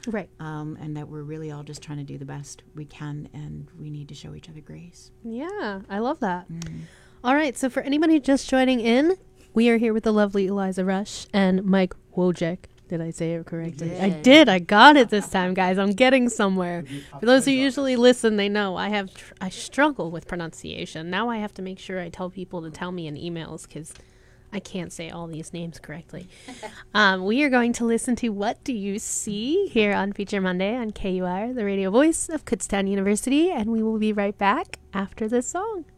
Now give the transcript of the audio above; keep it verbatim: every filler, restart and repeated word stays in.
Right. Um, and that we're really all just trying to do the best we can, and we need to show each other grace. Yeah, I love that. Mm. All right, so for anybody just joining in, we are here with the lovely Eliza Rush and Mike Wojcik. Did I say it correctly? did. I did. I got it this time, guys. I'm getting somewhere. For those who usually listen, they know I have tr- I struggle with pronunciation. Now I have to make sure I tell people to tell me in emails because I can't say all these names correctly. um, we are going to listen to What Do You See here on Feature Monday on K U R, the radio voice of Kutztown University, and we will be right back after this song.